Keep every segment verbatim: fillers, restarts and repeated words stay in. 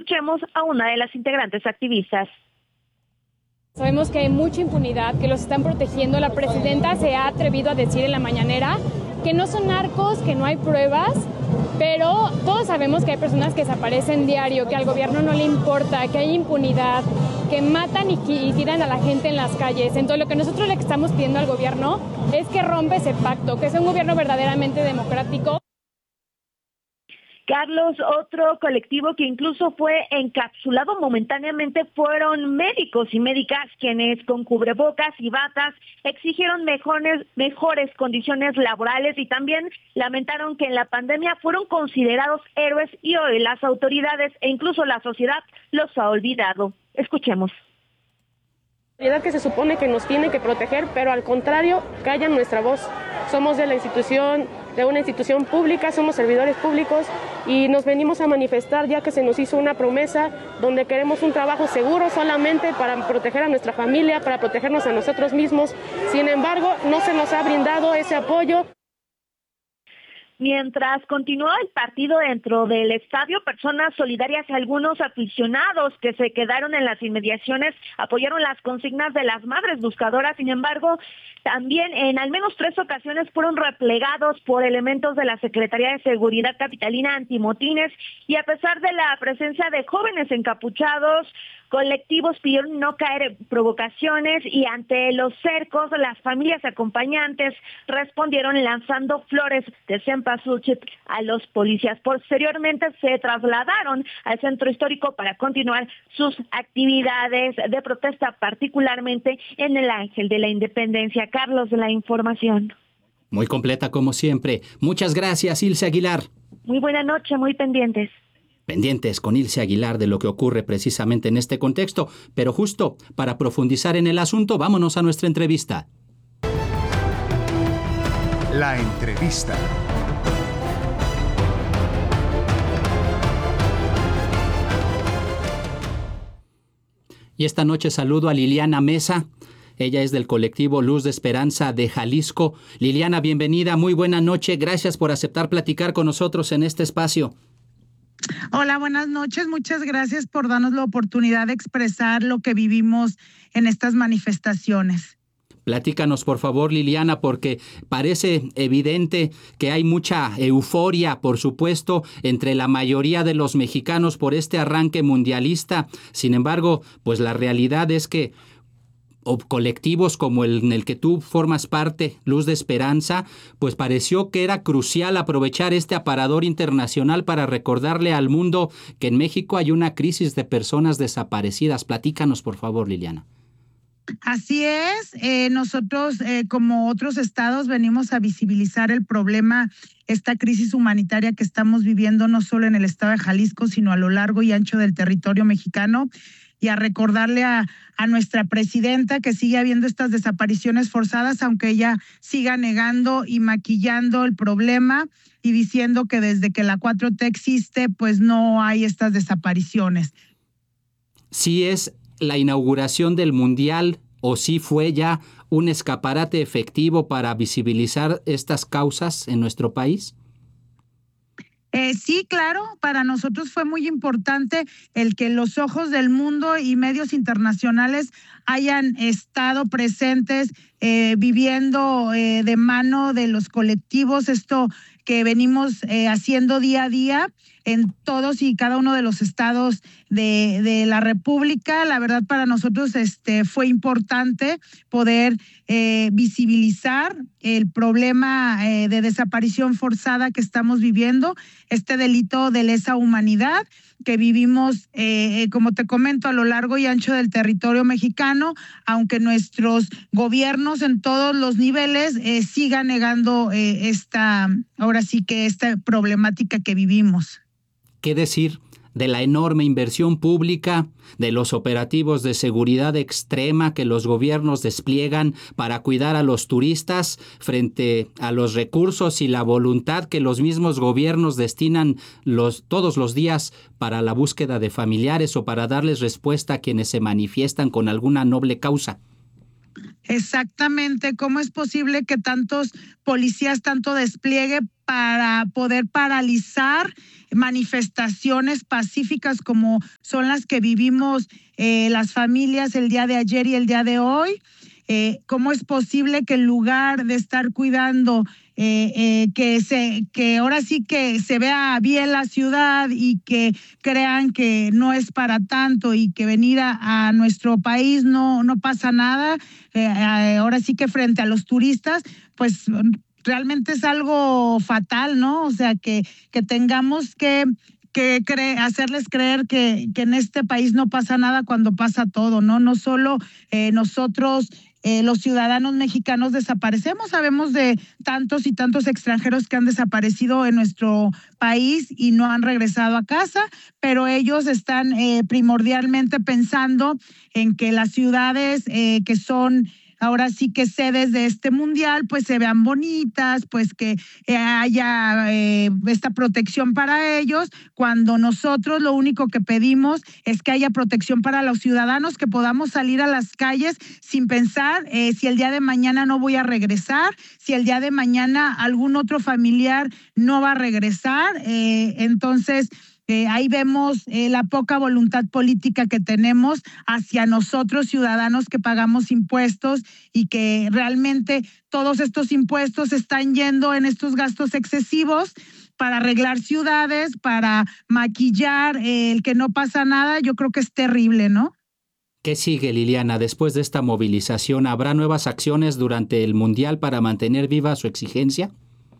Escuchemos a una de las integrantes activistas. Sabemos que hay mucha impunidad, que los están protegiendo. La presidenta se ha atrevido a decir en la mañanera que no son narcos, que no hay pruebas, pero todos sabemos que hay personas que desaparecen diario, que al gobierno no le importa, que hay impunidad, que matan y, y tiran a la gente en las calles. Entonces lo que nosotros le estamos pidiendo al gobierno es que rompa ese pacto, que sea un gobierno verdaderamente democrático. Carlos, otro colectivo que incluso fue encapsulado momentáneamente fueron médicos y médicas quienes con cubrebocas y batas exigieron mejores, mejores condiciones laborales y también lamentaron que en la pandemia fueron considerados héroes y hoy las autoridades e incluso la sociedad los ha olvidado. Escuchemos. Que se supone que nos tiene que proteger, pero al contrario, callan nuestra voz. Somos de la institución, de una institución pública, somos servidores públicos y nos venimos a manifestar ya que se nos hizo una promesa donde queremos un trabajo seguro solamente para proteger a nuestra familia, para protegernos a nosotros mismos. Sin embargo, no se nos ha brindado ese apoyo. Mientras continuó el partido dentro del estadio, personas solidarias y algunos aficionados que se quedaron en las inmediaciones apoyaron las consignas de las madres buscadoras. Sin embargo, también en al menos tres ocasiones fueron replegados por elementos de la Secretaría de Seguridad Capitalina antimotines y a pesar de la presencia de jóvenes encapuchados, colectivos pidieron no caer en provocaciones y ante los cercos, las familias acompañantes respondieron lanzando flores de cempasúchil a los policías. Posteriormente se trasladaron al centro histórico para continuar sus actividades de protesta, particularmente en el Ángel de la Independencia. Carlos, la información. Muy completa como siempre. Muchas gracias, Ilse Aguilar. Muy buena noche, muy pendientes. Pendientes con Ilse Aguilar de lo que ocurre precisamente en este contexto, pero justo para profundizar en el asunto, vámonos a nuestra entrevista. La entrevista. Y esta noche saludo a Liliana Mesa. Ella es del colectivo Luz de Esperanza de Jalisco. Liliana, bienvenida, muy buena noche. Gracias por aceptar platicar con nosotros en este espacio. Hola, buenas noches. Muchas gracias por darnos la oportunidad de expresar lo que vivimos en estas manifestaciones. Platícanos, por favor, Liliana, porque parece evidente que hay mucha euforia, por supuesto, entre la mayoría de los mexicanos por este arranque mundialista. Sin embargo, pues la realidad es que o colectivos como el en el que tú formas parte, Luz de Esperanza, pues pareció que era crucial aprovechar este aparador internacional para recordarle al mundo que en México hay una crisis de personas desaparecidas. Platícanos, por favor, Liliana. Así es, eh, nosotros eh, como otros estados venimos a visibilizar el problema, esta crisis humanitaria que estamos viviendo no solo en el estado de Jalisco, sino a lo largo y ancho del territorio mexicano, y a recordarle a, a nuestra presidenta que sigue habiendo estas desapariciones forzadas, aunque ella siga negando y maquillando el problema y diciendo que desde que la cuatro T existe, pues no hay estas desapariciones. ¿Sí es la inauguración del Mundial o sí fue ya un escaparate efectivo para visibilizar estas causas en nuestro país? Eh, sí, claro, para nosotros fue muy importante el que los ojos del mundo y medios internacionales hayan estado presentes, eh, viviendo eh, de mano de los colectivos esto que venimos eh, haciendo día a día en todos y cada uno de los estados de, de la República. La verdad, para nosotros este, fue importante poder eh, visibilizar el problema eh, de desaparición forzada que estamos viviendo, este delito de lesa humanidad que vivimos, eh, como te comento, a lo largo y ancho del territorio mexicano, aunque nuestros gobiernos en todos los niveles eh, sigan negando eh, esta, ahora sí que esta problemática que vivimos. ¿Qué decir de la enorme inversión pública, de los operativos de seguridad extrema que los gobiernos despliegan para cuidar a los turistas frente a los recursos y la voluntad que los mismos gobiernos destinan los, todos los días para la búsqueda de familiares o para darles respuesta a quienes se manifiestan con alguna noble causa? Exactamente, ¿cómo es posible que tantos policías, tanto despliegue para poder paralizar manifestaciones pacíficas como son las que vivimos eh, las familias el día de ayer y el día de hoy? Eh, ¿Cómo es posible que en lugar de estar cuidando eh, eh, que se que ahora sí que se vea bien la ciudad y que crean que no es para tanto y que venir a, a nuestro país no, no pasa nada? Eh, ahora sí que frente a los turistas, pues realmente es algo fatal, ¿no? O sea, que, que tengamos que que cre hacerles creer que, que en este país no pasa nada cuando pasa todo, ¿no? No solo eh, nosotros, eh, los ciudadanos mexicanos, desaparecemos, sabemos de tantos y tantos extranjeros que han desaparecido en nuestro país y no han regresado a casa, pero ellos están eh, primordialmente pensando en que las ciudades eh, que son ahora sí que sedes de este mundial, pues se vean bonitas, pues que eh, haya eh, esta protección para ellos, cuando nosotros lo único que pedimos es que haya protección para los ciudadanos, que podamos salir a las calles sin pensar eh, si el día de mañana no voy a regresar, si el día de mañana algún otro familiar no va a regresar. Eh, entonces, Eh, ahí vemos eh, la poca voluntad política que tenemos hacia nosotros, ciudadanos que pagamos impuestos, y que realmente todos estos impuestos están yendo en estos gastos excesivos para arreglar ciudades, para maquillar eh, el que no pasa nada. Yo creo que es terrible, ¿no? ¿Qué sigue, Liliana? Después de esta movilización, ¿habrá nuevas acciones durante el Mundial para mantener viva su exigencia?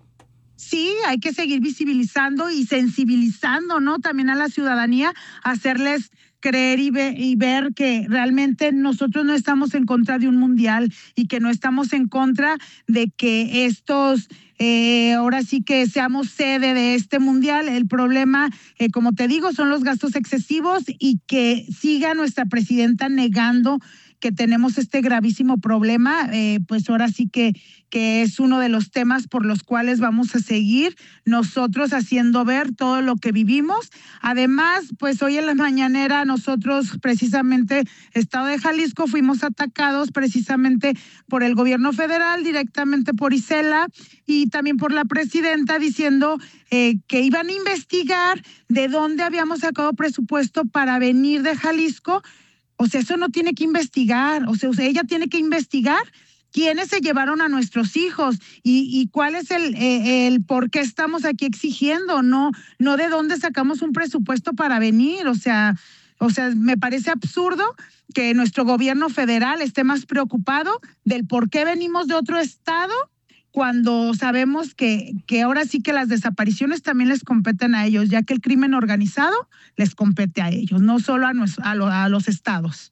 Sí, hay que seguir visibilizando y sensibilizando, ¿no? También a la ciudadanía, hacerles creer y, ve, y ver que realmente nosotros no estamos en contra de un mundial y que no estamos en contra de que estos, eh, ahora sí que seamos sede de este mundial. El problema, eh, como te digo, son los gastos excesivos y que siga nuestra presidenta negando que tenemos este gravísimo problema. Eh, pues ahora sí que, que es uno de los temas por los cuales vamos a seguir nosotros haciendo ver todo lo que vivimos. Además, pues hoy en la mañanera nosotros precisamente, Estado de Jalisco, fuimos atacados precisamente por el gobierno federal, directamente por Isela y también por la presidenta, diciendo eh, que iban a investigar de dónde habíamos sacado presupuesto para venir de Jalisco. O sea, eso no tiene que investigar, o sea, ella tiene que investigar quiénes se llevaron a nuestros hijos y, y cuál es el, eh, el por qué estamos aquí exigiendo, no, no de dónde sacamos un presupuesto para venir. O sea, o sea, me parece absurdo que nuestro gobierno federal esté más preocupado del por qué venimos de otro estado, cuando sabemos que, que ahora sí que las desapariciones también les competen a ellos, ya que el crimen organizado les compete a ellos, no solo a, nuestro, a, lo, a los estados.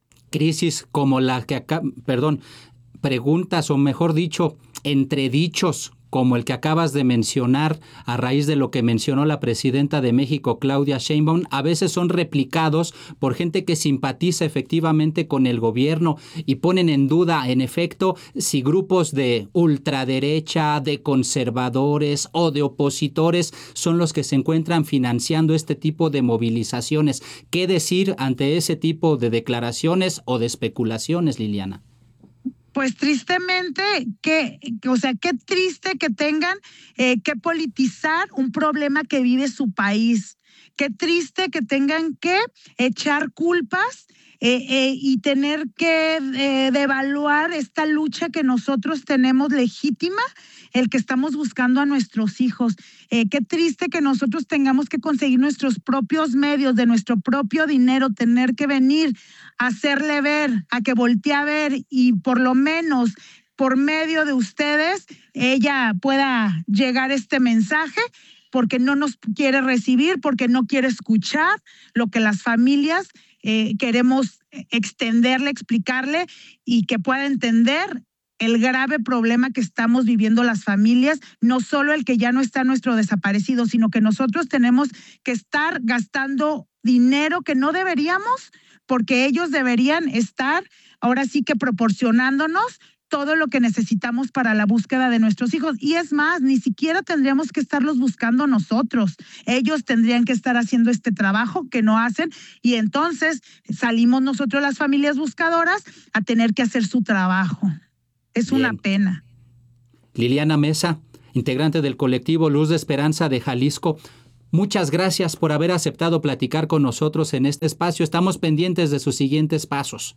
Crisis como la que acá, perdón, preguntas o mejor dicho, entredichos como el que acabas de mencionar a raíz de lo que mencionó la presidenta de México, Claudia Sheinbaum, a veces son replicados por gente que simpatiza efectivamente con el gobierno y ponen en duda, en efecto, si grupos de ultraderecha, de conservadores o de opositores son los que se encuentran financiando este tipo de movilizaciones. ¿Qué decir ante ese tipo de declaraciones o de especulaciones, Liliana? Pues tristemente, que, o sea, qué triste que tengan eh, que politizar un problema que vive su país. Qué triste que tengan que echar culpas eh, eh, y tener que eh, devaluar esta lucha que nosotros tenemos legítima, el que estamos buscando a nuestros hijos. Eh, qué triste que nosotros tengamos que conseguir nuestros propios medios, de nuestro propio dinero, tener que venir a hacerle ver, a que voltee a ver, y por lo menos por medio de ustedes ella pueda llegar este mensaje, porque no nos quiere recibir, porque no quiere escuchar lo que las familias eh, queremos extenderle, explicarle, y que pueda entender el grave problema que estamos viviendo las familias, no solo el que ya no está nuestro desaparecido, sino que nosotros tenemos que estar gastando dinero que no deberíamos, porque ellos deberían estar ahora sí que proporcionándonos todo lo que necesitamos para la búsqueda de nuestros hijos. Y es más, ni siquiera tendríamos que estarlos buscando nosotros. Ellos tendrían que estar haciendo este trabajo que no hacen y entonces salimos nosotros las familias buscadoras a tener que hacer su trabajo. Es Bien. Una pena. Liliana Mesa, integrante del colectivo Luz de Esperanza de Jalisco, muchas gracias por haber aceptado platicar con nosotros en este espacio. Estamos pendientes de sus siguientes pasos.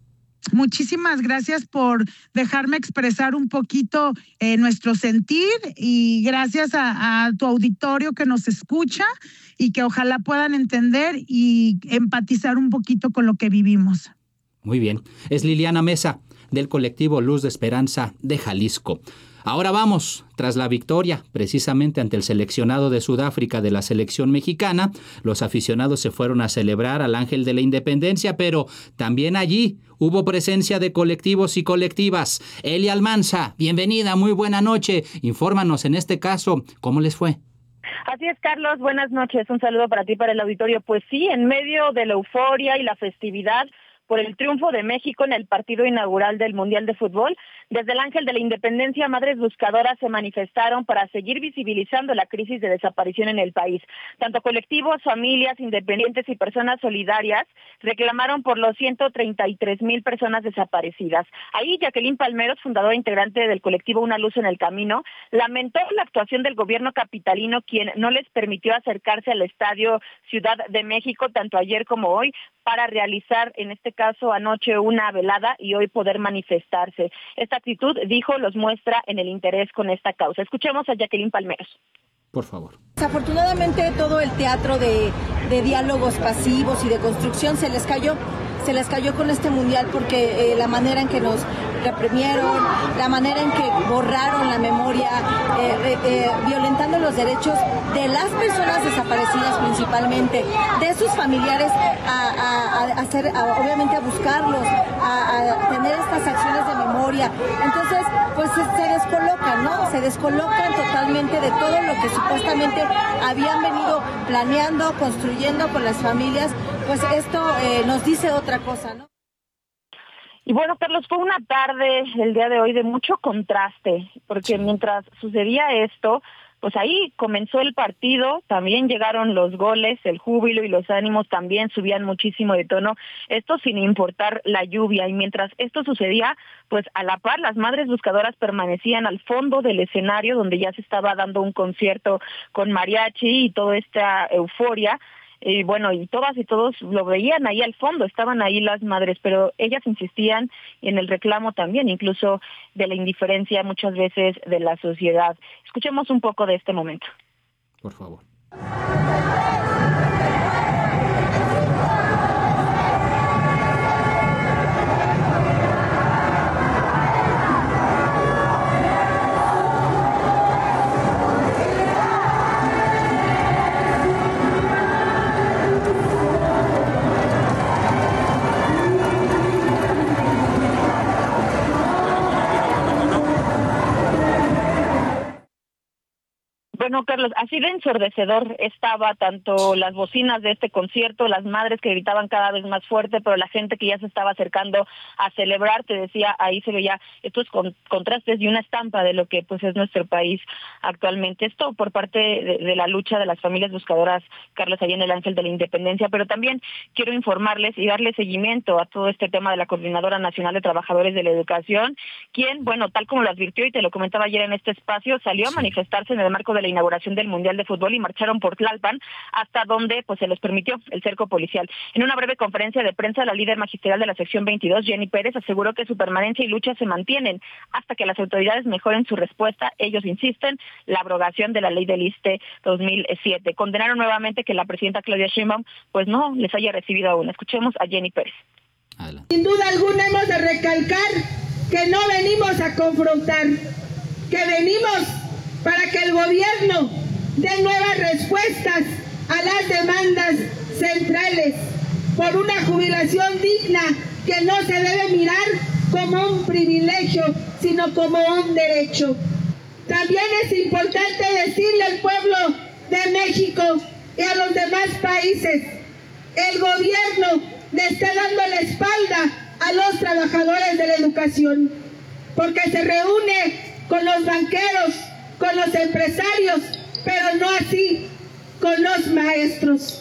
Muchísimas gracias por dejarme expresar un poquito eh, nuestro sentir y gracias a, a tu auditorio que nos escucha y que ojalá puedan entender y empatizar un poquito con lo que vivimos. Muy bien. Es Liliana Mesa, del colectivo Luz de Esperanza de Jalisco. Ahora vamos, tras la victoria, precisamente ante el seleccionado de Sudáfrica de la selección mexicana, los aficionados se fueron a celebrar al Ángel de la Independencia, pero también allí hubo presencia de colectivos y colectivas. Elia Almanza, bienvenida, muy buena noche. Infórmanos en este caso, ¿cómo les fue? Así es, Carlos, buenas noches. Un saludo para ti, para el auditorio. Pues sí, en medio de la euforia y la festividad por el triunfo de México en el partido inaugural del Mundial de Fútbol, desde el Ángel de la Independencia, madres buscadoras se manifestaron para seguir visibilizando la crisis de desaparición en el país. Tanto colectivos, familias, independientes y personas solidarias reclamaron por los ciento treinta y tres mil personas desaparecidas. Ahí, Jacqueline Palmeros, fundadora e integrante del colectivo Una Luz en el Camino, lamentó la actuación del gobierno capitalino, quien no les permitió acercarse al Estadio Ciudad de México, tanto ayer como hoy, para realizar, en este caso anoche, una velada y hoy poder manifestarse. Esta actitud, dijo, los muestra en el interés con esta causa. Escuchemos a Jacqueline Palmeros. Por favor. Desafortunadamente todo el teatro de, de diálogos pasivos y de construcción se les cayó. Se les cayó con este mundial porque eh, la manera en que nos reprimieron, la manera en que borraron la memoria, eh, eh, violentando los derechos de las personas desaparecidas principalmente, de sus familiares, a, a, a hacer, a, obviamente a buscarlos, a, a tener estas acciones de memoria. Entonces, pues se, se descolocan, ¿no? Se descolocan totalmente de todo lo que supuestamente habían venido planeando, construyendo con las familias. Pues esto eh, nos dice otra cosa, ¿no? Y bueno, Carlos, fue una tarde el día de hoy de mucho contraste, porque mientras sucedía esto, pues ahí comenzó el partido, también llegaron los goles, el júbilo y los ánimos también subían muchísimo de tono, esto sin importar la lluvia. Y mientras esto sucedía, pues a la par las madres buscadoras permanecían al fondo del escenario donde ya se estaba dando un concierto con mariachi y toda esta euforia. Y bueno, y todas y todos lo veían ahí al fondo, estaban ahí las madres, pero ellas insistían en el reclamo también, incluso de la indiferencia muchas veces de la sociedad. Escuchemos un poco de este momento. Por favor. Bueno, Carlos, así de ensordecedor estaba tanto las bocinas de este concierto, las madres que gritaban cada vez más fuerte, pero la gente que ya se estaba acercando a celebrar, te decía, ahí se veía estos con, contrastes y una estampa de lo que pues es nuestro país actualmente. Esto por parte de, de la lucha de las familias buscadoras, Carlos, allá en el Ángel de la Independencia, pero también quiero informarles y darle seguimiento a todo este tema de la Coordinadora Nacional de Trabajadores de la Educación, quien, bueno, tal como lo advirtió y te lo comentaba ayer en este espacio, salió a manifestarse en el marco de la inauguración del Mundial de Fútbol y marcharon por Tlalpan hasta donde pues se les permitió el cerco policial. En una breve conferencia de prensa, la líder magisterial de la sección veintidós, Jenny Pérez, aseguró que su permanencia y lucha se mantienen hasta que las autoridades mejoren su respuesta. Ellos insisten, la abrogación de la ley del ISSSTE dos mil siete. Condenaron nuevamente que la presidenta Claudia Sheinbaum pues no les haya recibido aún. Escuchemos a Jenny Pérez. Adelante. Sin duda alguna hemos de recalcar que no venimos a confrontar, que venimos para que el gobierno dé nuevas respuestas a las demandas centrales por una jubilación digna que no se debe mirar como un privilegio, sino como un derecho. También es importante decirle al pueblo de México y a los demás países, el gobierno le está dando la espalda a los trabajadores de la educación. porque se reúne con los banqueros, con los empresarios, pero no así con los maestros.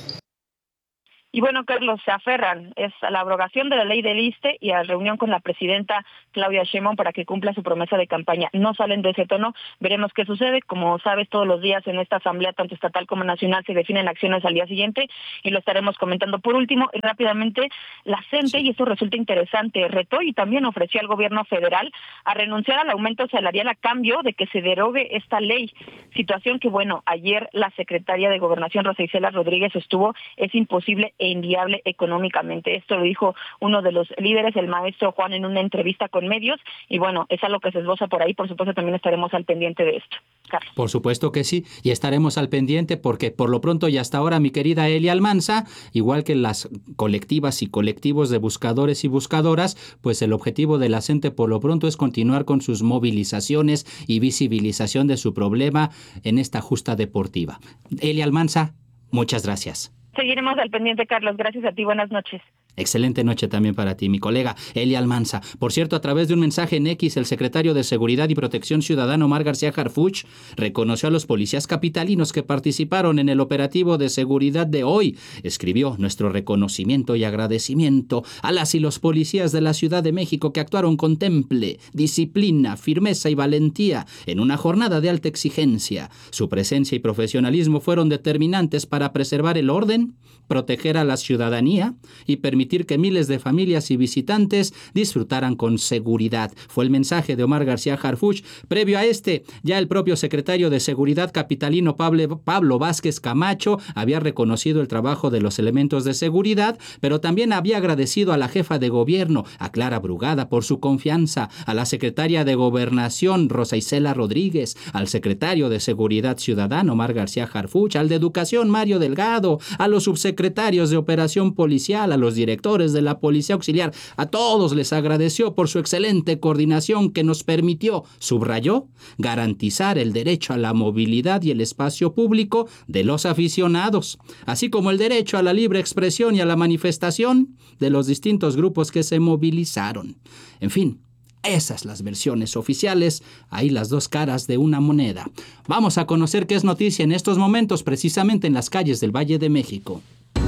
Y bueno, Carlos, se aferran es a la abrogación de la ley del ISSSTE y a la reunión con la presidenta Claudia Sheinbaum para que cumpla su promesa de campaña. No salen de ese tono, veremos qué sucede. Como sabes, todos los días en esta asamblea, tanto estatal como nacional, se definen acciones al día siguiente y lo estaremos comentando. Por último, y rápidamente, la CENTE, y esto resulta interesante, retó y también ofreció al gobierno federal a renunciar al aumento salarial a cambio de que se derogue esta ley. Situación que, bueno, ayer la secretaria de Gobernación, Rosa Isela Rodríguez, sostuvo es imposible e inviable económicamente. Esto lo dijo uno de los líderes, el maestro Juan, en una entrevista con medios, y bueno, es algo que se esboza por ahí. Por supuesto, también estaremos al pendiente de esto. Carlos. Por supuesto que sí, y estaremos al pendiente porque por lo pronto y hasta ahora, mi querida Elia Almanza, igual que las colectivas y colectivos de buscadores y buscadoras, pues el objetivo de la CENTE por lo pronto es continuar con sus movilizaciones y visibilización de su problema en esta justa deportiva. Elia Almanza, muchas gracias. Seguiremos al pendiente, Carlos. Gracias a ti. Buenas noches. Excelente noche también para ti, mi colega Elia Almanza. Por cierto, a través de un mensaje en X, el secretario de Seguridad y Protección Ciudadana, Omar García Harfuch, reconoció a los policías capitalinos que participaron en el operativo de seguridad de hoy. Escribió: nuestro reconocimiento y agradecimiento a las y los policías de la Ciudad de México que actuaron con temple, disciplina, firmeza y valentía en una jornada de alta exigencia. Su presencia y profesionalismo fueron determinantes para preservar el orden, proteger a la ciudadanía y permitir que miles de familias y visitantes disfrutaran con seguridad. Fue el mensaje de Omar García Harfuch. Previo a este, ya el propio secretario de Seguridad capitalino Pablo, Pablo Vázquez Camacho había reconocido el trabajo de los elementos de seguridad, pero también había agradecido a la jefa de gobierno, a Clara Brugada, por su confianza, a la secretaria de Gobernación, Rosa Isela Rodríguez, al secretario de Seguridad Ciudadana, Omar García Harfuch, al de Educación, Mario Delgado, a los subsecretarios de Operación Policial, a los directores de la Policía Auxiliar. A todos les agradeció por su excelente coordinación que nos permitió, subrayó, garantizar el derecho a la movilidad y el espacio público de los aficionados, así como el derecho a la libre expresión y a la manifestación de los distintos grupos que se movilizaron. En fin, esas las versiones oficiales, ahí las dos caras de una moneda. Vamos a conocer qué es noticia en estos momentos precisamente en las calles del Valle de México.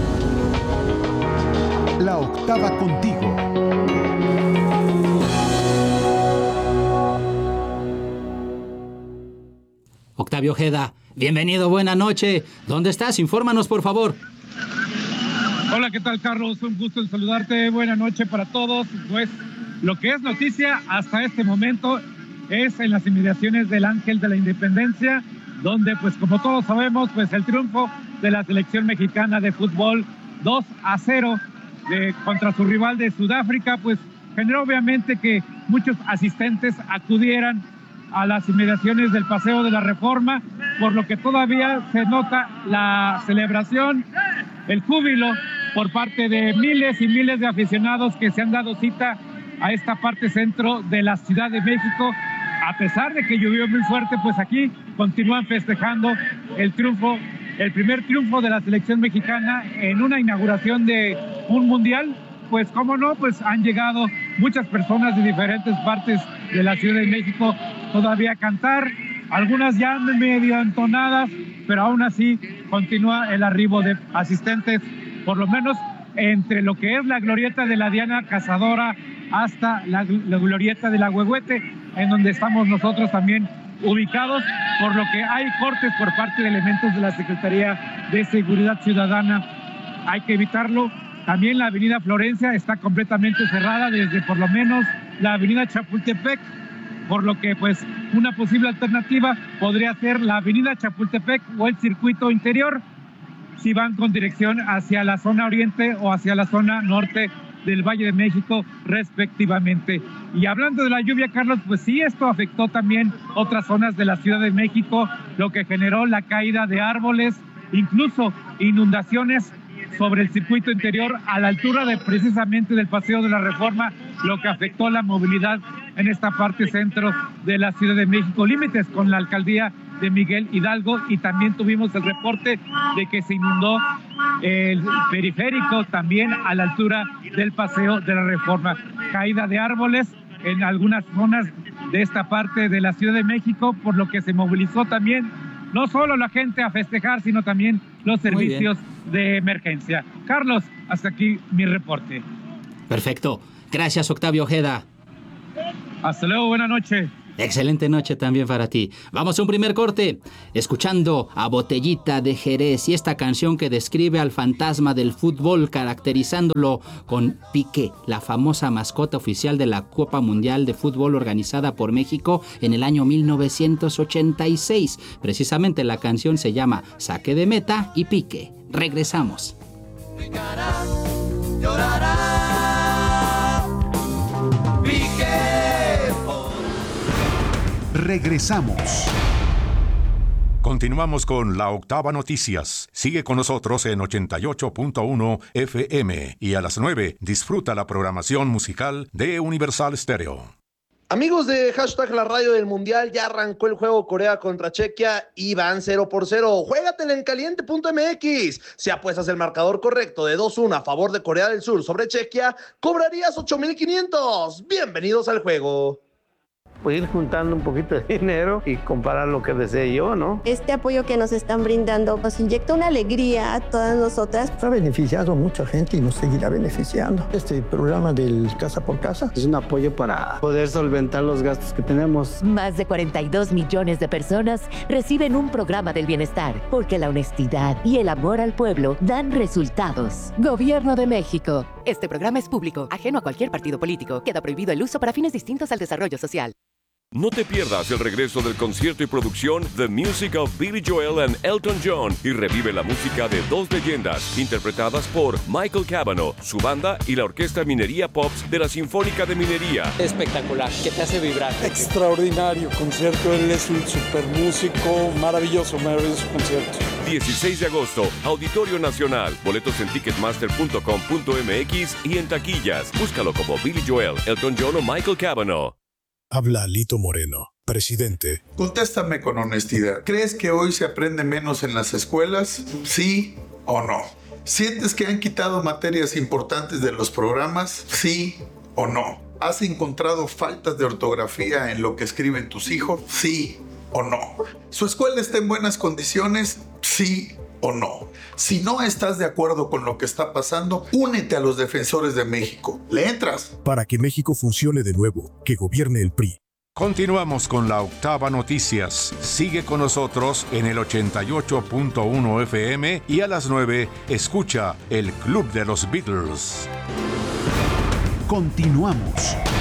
La octava contigo. Octavio Ojeda, bienvenido, buena noche. ¿Dónde estás? Infórmanos, por favor. Hola, ¿qué tal, Carlos? Un gusto en saludarte. Buena noche para todos. Pues lo que es noticia hasta este momento es en las inmediaciones del Ángel de la Independencia, donde, pues como todos sabemos, pues el triunfo de la selección mexicana de fútbol dos a cero de, contra su rival de Sudáfrica, pues generó obviamente que muchos asistentes acudieran a las inmediaciones del Paseo de la Reforma, por lo que todavía se nota la celebración, el júbilo por parte de miles y miles de aficionados que se han dado cita a esta parte centro de la Ciudad de México. A pesar de que llovió muy fuerte, pues aquí continúan festejando el triunfo, el primer triunfo de la selección mexicana en una inauguración de un mundial. Pues cómo no, pues han llegado muchas personas de diferentes partes de la Ciudad de México todavía a cantar, algunas ya medio entonadas, pero aún así continúa el arribo de asistentes, por lo menos entre lo que es la glorieta de la Diana Cazadora hasta la, la glorieta de la Huehuete, en donde estamos nosotros también ubicados, por lo que hay cortes por parte de elementos de la Secretaría de Seguridad Ciudadana. Hay que evitarlo. También la avenida Florencia está completamente cerrada desde por lo menos la avenida Chapultepec, por lo que pues una posible alternativa podría ser la avenida Chapultepec o el circuito interior, si van con dirección hacia la zona oriente o hacia la zona norte del Valle de México respectivamente. Y hablando de la lluvia, Carlos, pues sí, esto afectó también otras zonas de la Ciudad de México, lo que generó la caída de árboles, incluso inundaciones sobre el circuito interior a la altura de precisamente del Paseo de la Reforma, lo que afectó la movilidad en esta parte centro de la Ciudad de México, límites con la alcaldía de Miguel Hidalgo, y también tuvimos el reporte de que se inundó el periférico también a la altura del Paseo de la Reforma. Caída de árboles en algunas zonas de esta parte de la Ciudad de México, por lo que se movilizó también no solo la gente a festejar, sino también los servicios de emergencia. Carlos, hasta aquí mi reporte. Perfecto. Gracias, Octavio Ojeda. Hasta luego, buena noche. Excelente noche también para ti. Vamos a un primer corte, escuchando a Botellita de Jerez y esta canción que describe al fantasma del fútbol, caracterizándolo con Piqué, la famosa mascota oficial de la Copa Mundial de Fútbol organizada por México en el año mil novecientos ochenta y seis. Precisamente la canción se llama Saque de Meta y Piqué. Regresamos. Picará, llorará, Piqué. Regresamos. Continuamos con La Octava Noticias. Sigue con nosotros en ochenta y ocho punto uno F M y a las nueve disfruta la programación musical de Universal Stereo. Amigos de Hashtag La Radio del Mundial, ya arrancó el juego Corea contra Chequia y van cero por cero. Juégatela en caliente punto m x. Si apuestas el marcador correcto de dos uno a favor de Corea del Sur sobre Chequia, cobrarías ocho mil quinientos. Bienvenidos al juego. Pues ir juntando un poquito de dinero y comparar lo que desee yo, ¿no? Este apoyo que nos están brindando nos inyecta una alegría a todas nosotras. Ha beneficiado a mucha gente y nos seguirá beneficiando. Este programa del Casa por Casa es un apoyo para poder solventar los gastos que tenemos. Más de cuarenta y dos millones de personas reciben un programa del bienestar, porque la honestidad y el amor al pueblo dan resultados. Gobierno de México. Este programa es público, ajeno a cualquier partido político. Queda prohibido el uso para fines distintos al desarrollo social. No te pierdas el regreso del concierto y producción The Music of Billy Joel and Elton John y revive la música de dos leyendas interpretadas por Michael Cavanaugh, su banda y la Orquesta Minería Pops de la Sinfónica de Minería. Espectacular, que te hace vibrar. Extraordinario concierto, él es un super músico, maravilloso, maravilloso concierto. dieciséis de agosto, Auditorio Nacional. Boletos en ticketmaster punto com punto m x y en taquillas. Búscalo como Billy Joel, Elton John o Michael Cavanaugh. Habla Lito Moreno, presidente. Contéstame con honestidad. ¿Crees que hoy se aprende menos en las escuelas? ¿Sí o no? ¿Sientes que han quitado materias importantes de los programas? ¿Sí o no? ¿Has encontrado faltas de ortografía en lo que escriben tus hijos? ¿Sí o no? ¿Su escuela está en buenas condiciones? ¿Sí o no? Si no estás de acuerdo con lo que está pasando, únete a los defensores de México. ¿Le entras? Para que México funcione de nuevo, que gobierne el P R I. Continuamos con La Octava Noticias. Sigue con nosotros en el ochenta y ocho punto uno F M y a las nueve escucha el Club de los Beatles. Continuamos.